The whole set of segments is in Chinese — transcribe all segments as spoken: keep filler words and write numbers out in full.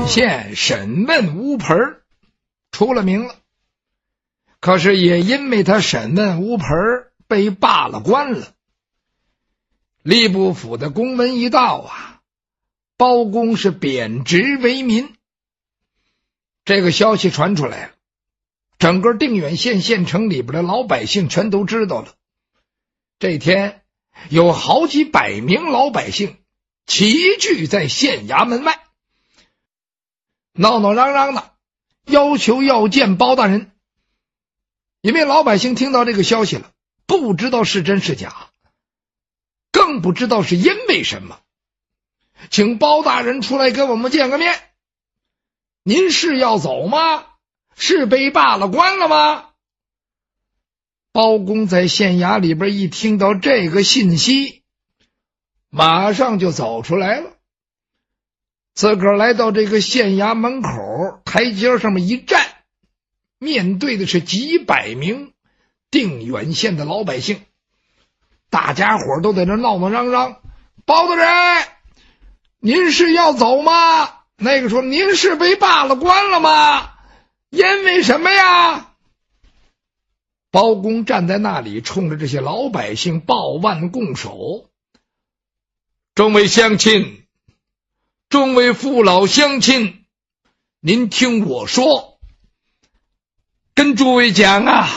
县县审问乌盆出了名了，可是也因为他审问乌盆被罢了官了。吏部府的公文一到啊，包公是贬职为民。这个消息传出来了，整个定远县县城里边的老百姓全都知道了。这天有好几百名老百姓齐聚在县衙门外，闹闹嚷嚷的要求要见包大人。因为老百姓听到这个消息了，不知道是真是假，更不知道是因为什么，请包大人出来跟我们见个面。您是要走吗？是被罢了官了吗？包公在县衙里边一听到这个信息，马上就走出来了，自个儿来到这个县衙门口台阶上面一站，面对的是几百名定远县的老百姓，大家伙都在那闹闹嚷嚷，包大人，您是要走吗？那个说，您是被罢了官了吗？因为什么呀？包公站在那里，冲着这些老百姓抱腕拱手，众位乡亲，众位父老乡亲，您听我说，跟诸位讲啊，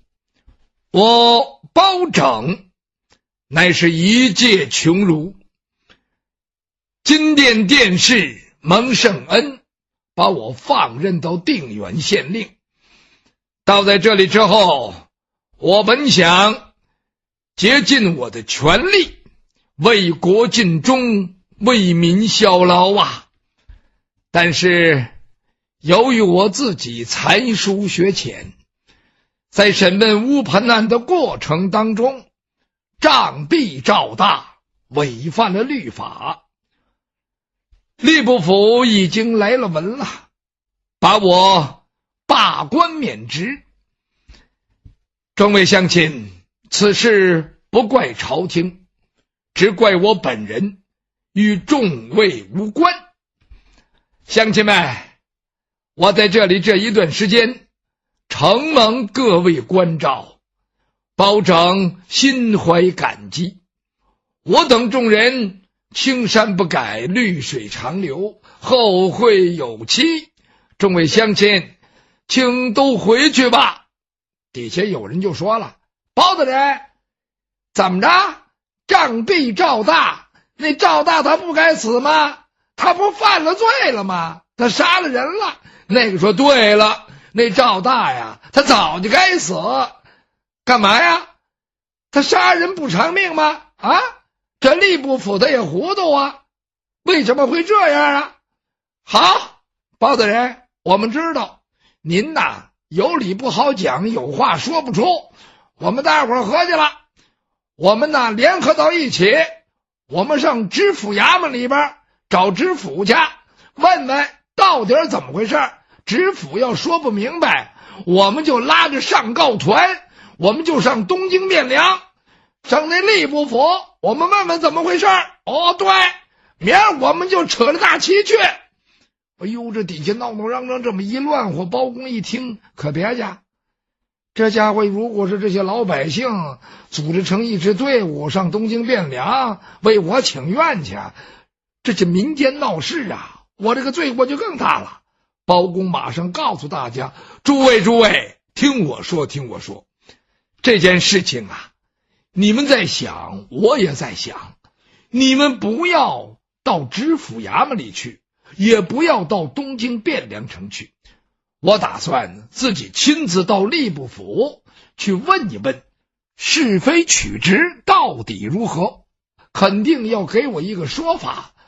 我包拯乃是一介穷儒，金殿殿试蒙圣恩，把我放任到定远县令。到在这里之后，我本想竭尽我的全力，为国尽忠，为民效劳啊。但是由于我自己才疏学浅，在审问乌盆案的过程当中，杖毙赵大，违反了律法。吏部府已经来了文了，把我罢官免职。众位乡亲，此事不怪朝廷，只怪我本人，与众位无关。乡亲们，我在这里这一段时间承蒙各位关照，包拯心怀感激。我等众人青山不改，绿水长流，后会有期。众位乡亲，请都回去吧。底下有人就说了，包大人，怎么着？杖毙赵大，那赵大他不该死吗？他不犯了罪了吗？他杀了人了。那个说对了，那赵大呀，他早就该死。干嘛呀？他杀人不偿命吗？啊，这吏部府的也糊涂啊，为什么会这样啊？好，包大人，我们知道您呐有理不好讲，有话说不出，我们大伙儿合计了，我们呢联合到一起，我们上知府衙门里边找知府去，问问到底怎么回事。知府要说不明白，我们就拉着上告团，我们就上东京汴梁，上那吏部府，我们问问怎么回事。哦，对，明儿我们就扯着大旗去。哎呦，这底下闹闹嚷嚷这么一乱乎，包公一听，可别介，这家伙如果是这些老百姓组织成一支队伍上东京汴梁为我请愿去，这是民间闹事啊，我这个罪过就更大了。包公马上告诉大家，诸位诸位，听我说听我说，这件事情啊，你们在想，我也在想，你们不要到知府衙门里去，也不要到东京汴梁城去，我打算自己亲自到吏部府去问一问是非曲直到底如何，肯定要给我一个说法，